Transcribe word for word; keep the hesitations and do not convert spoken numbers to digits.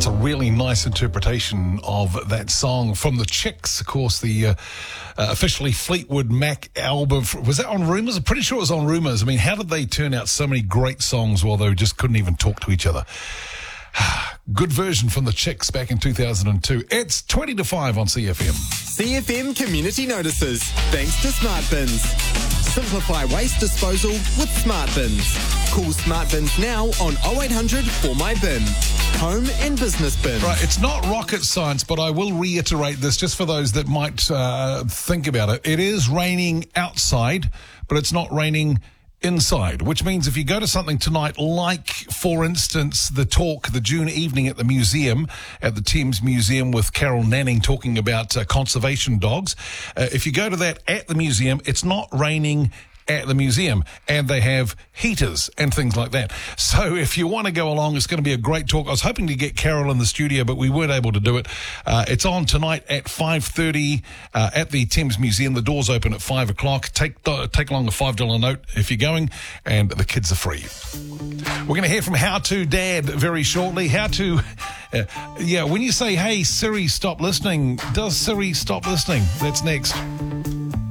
It's a really nice interpretation of that song from the Chicks, of course, the uh, uh, officially Fleetwood Mac album. Was that on Rumours? I'm pretty sure it was on Rumours. I mean, how did they turn out so many great songs while they just couldn't even talk to each other? Good version from the Chicks back in two thousand two. It's twenty to five on C F M. C F M Community Notices, thanks to Smart Bins. Simplify waste disposal with Smart Bins. Call Smart Bins now on oh eight hundred four my bin. Home and business bins. Right, it's not rocket science, but I will reiterate this just for those that might uh, think about it. It is raining outside, but it's not raining inside, which means if you go to something tonight, like, for instance, the talk, the June evening at the museum, at the Thames Museum with Carol Nanning talking about uh, conservation dogs, uh, if you go to that at the museum, it's not raining at the museum, and they have heaters and things like that. So if you want to go along, it's going to be a great talk. I was hoping to get Carol in the studio, but we weren't able to do it. Uh, it's on tonight at five thirty uh, at the Thames Museum. The doors open at five o'clock. Take uh, take along a five dollar note if you're going, and the kids are free. We're going to hear from How To Dad very shortly. How to, uh, yeah, when you say, hey, Siri, stop listening, does Siri stop listening? That's next.